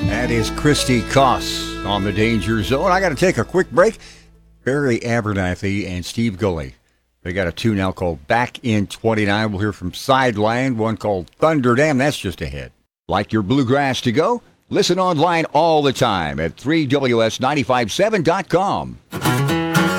That is Christy Koss on the Danger Zone. I got to take a quick break. Barry Abernathy and Steve Gulley. They got a tune now called Back in 29. We'll hear from Sideline, one called Thunder Dam. That's just ahead. Like your bluegrass to go? Listen online all the time at 3WS957.com.